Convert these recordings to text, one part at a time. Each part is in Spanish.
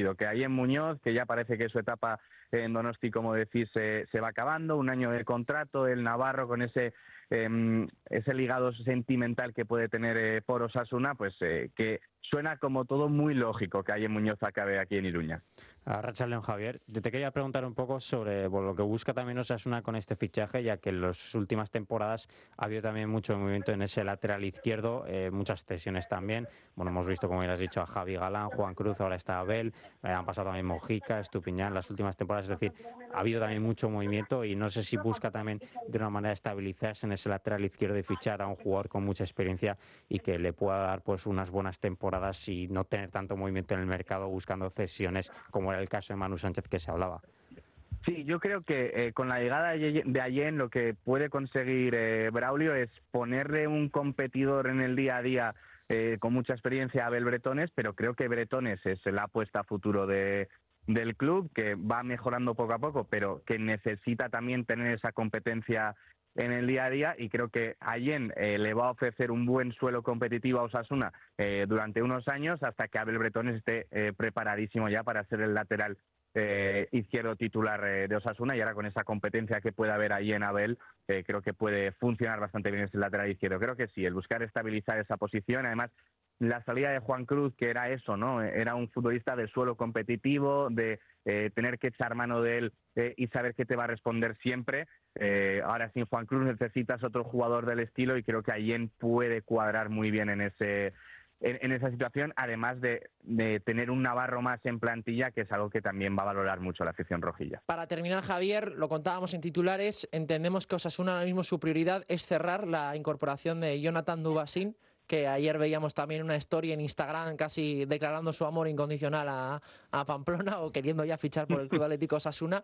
rápido, que ahí en Muñoz, que ya parece que su etapa en Donosti, como decís, se va acabando, un año de contrato, el navarro con ese ligado sentimental que puede tener por Osasuna, pues que suena como todo muy lógico que ahí en Muñoz acabe aquí en Iruña. Arratsaldeon, Javier. Yo te quería preguntar un poco sobre lo que busca también Osasuna con este fichaje, ya que en las últimas temporadas ha habido también mucho movimiento en ese lateral izquierdo, muchas cesiones también. Bueno, hemos visto, como ya has dicho, a Javi Galán, Juan Cruz, ahora está Abel, han pasado también Mojica, Estupiñán en las últimas temporadas. Es decir, ha habido también mucho movimiento y no sé si busca también de una manera estabilizarse en ese lateral izquierdo y fichar a un jugador con mucha experiencia y que le pueda dar pues unas buenas temporadas y no tener tanto movimiento en el mercado buscando cesiones como era el caso de Manu Sánchez que se hablaba. Sí, yo creo que con la llegada de Allen lo que puede conseguir Braulio es ponerle un competidor en el día a día con mucha experiencia a Abel Bretones, pero creo que Bretones es la apuesta a futuro del club, que va mejorando poco a poco, pero que necesita también tener esa competencia en el día a día, y creo que Allen le va a ofrecer un buen suelo competitivo a Osasuna durante unos años hasta que Abel Bretones esté preparadísimo ya para ser el lateral izquierdo titular de Osasuna, y ahora con esa competencia que puede haber ahí en Abel, creo que puede funcionar bastante bien ese lateral izquierdo. Creo que sí, el buscar estabilizar esa posición, además la salida de Juan Cruz, que era eso, ¿no? Era un futbolista de suelo competitivo, de tener que echar mano de él y saber que te va a responder siempre. Ahora sin Juan Cruz necesitas otro jugador del estilo, y creo que Allen puede cuadrar muy bien en esa situación, además de tener un navarro más en plantilla, que es algo que también va a valorar mucho la afición rojilla. Para terminar, Javier, lo contábamos en titulares, entendemos que Osasuna ahora mismo su prioridad es cerrar la incorporación de Jonathan Dubasín, que ayer veíamos también una story en Instagram casi declarando su amor incondicional a Pamplona o queriendo ya fichar por el Club Atlético Osasuna.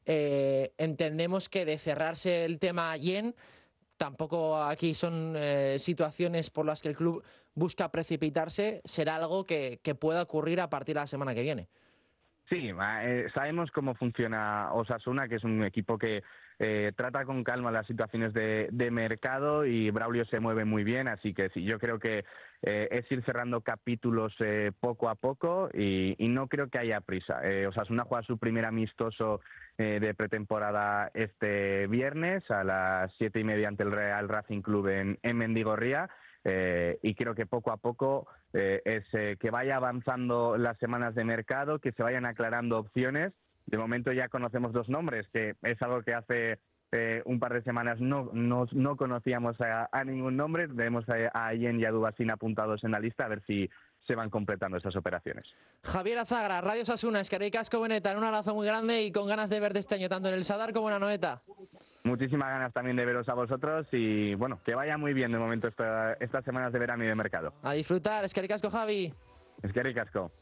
Entendemos que de cerrarse el tema Allen, tampoco aquí son situaciones por las que el club busca precipitarse, será algo que pueda ocurrir a partir de la semana que viene. Sí, sabemos cómo funciona Osasuna, que es un equipo que trata con calma las situaciones de mercado, y Braulio se mueve muy bien, así que sí, yo creo que es ir cerrando capítulos poco a poco, y no creo que haya prisa. Osasuna juega su primer amistoso de pretemporada este viernes a las 7:30 ante el Real Racing Club en Mendigorría. Y creo que poco a poco es que vaya avanzando las semanas de mercado, que se vayan aclarando opciones. De momento ya conocemos 2 nombres, que es algo que hace un par de semanas no conocíamos a ningún nombre. Tenemos a Allen y a Dubasín apuntados en la lista, a ver si se van completando esas operaciones. Javier Azagra, Radio Osasuna, eskerrik asko benetan, un abrazo muy grande y con ganas de verte este año tanto en el Sadar como en Anoeta. Muchísimas ganas también de veros a vosotros, y bueno, que vaya muy bien de momento estas semanas de verano y de mercado. A disfrutar, eskerrik asko, Javi. Eskerrik asko.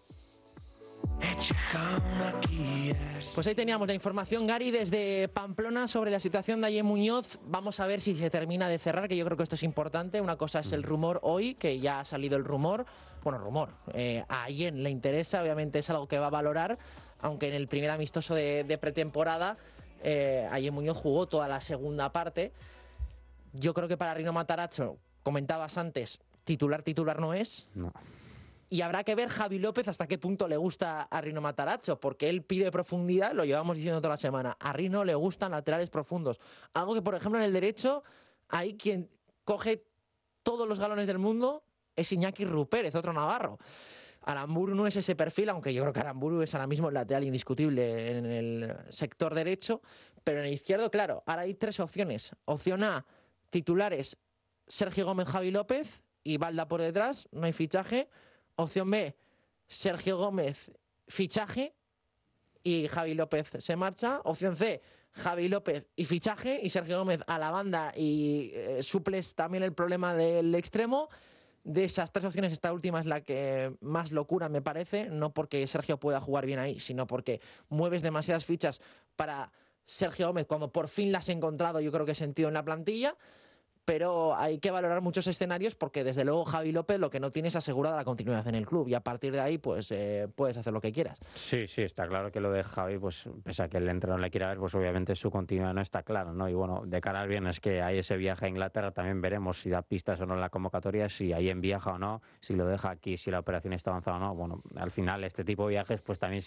Pues ahí teníamos la información, Gary, desde Pamplona sobre la situación de Allen Muñoz. Vamos a ver si se termina de cerrar, que yo creo que esto es importante. Una cosa es el rumor hoy, que ya ha salido el rumor. Bueno, rumor. A Allen le interesa, obviamente es algo que va a valorar, aunque en el primer amistoso de pretemporada Allen Muñoz jugó toda la segunda parte. Yo creo que para Rino Matarazzo, comentabas antes, titular no es. No. Y habrá que ver Javi López hasta qué punto le gusta a Rino Matarazzo, porque él pide profundidad, lo llevamos diciendo toda la semana. A Rino le gustan laterales profundos. Algo que, por ejemplo, en el derecho, hay quien coge todos los galones del mundo, es Iñaki Rupérez, otro navarro. Aramburu no es ese perfil, aunque yo creo que Aramburu es ahora mismo el lateral indiscutible en el sector derecho, pero en el izquierdo, claro, ahora hay 3 opciones. Opción A, titulares Sergio Gómez, Javi López y Balda por detrás, no hay fichaje. Opción B, Sergio Gómez, fichaje y Javi López se marcha. Opción C, Javi López y fichaje y Sergio Gómez a la banda y suples también el problema del extremo. De esas 3 opciones, esta última es la que más locura me parece, no porque Sergio pueda jugar bien ahí, sino porque mueves demasiadas fichas para Sergio Gómez cuando por fin las has encontrado, yo creo que sentido en la plantilla. Pero hay que valorar muchos escenarios, porque desde luego Javi López lo que no tiene es asegurada la continuidad en el club, y a partir de ahí pues puedes hacer lo que quieras. Sí, está claro que lo de Javi, pues pese a que el entrenador le quiera ver, pues obviamente su continuidad no está claro, ¿no? Y bueno, de cara al viernes que hay ese viaje a Inglaterra, también veremos si da pistas o no en la convocatoria, si ahí en viaja o no, si lo deja aquí, si la operación está avanzada o no. Bueno, al final este tipo de viajes pues también